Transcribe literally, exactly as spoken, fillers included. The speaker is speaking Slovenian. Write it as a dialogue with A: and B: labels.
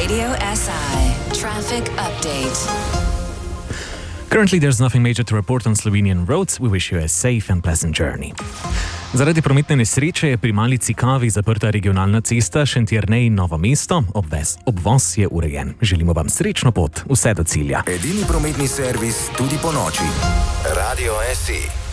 A: Radio S I Traffic Update.
B: Currently, there's nothing major to report on Slovenian roads. We wish you a safe and pleasant journey. Zaradi prometne nesreče je pri Mali Cikavi zaprta regionalna cesta Šentjernej-Novo mesto. Obvez, obvoz je urejen. Želimo vam srečno pot, vse do cilja.
C: Edini prometni servis tudi po noči. Radio S I.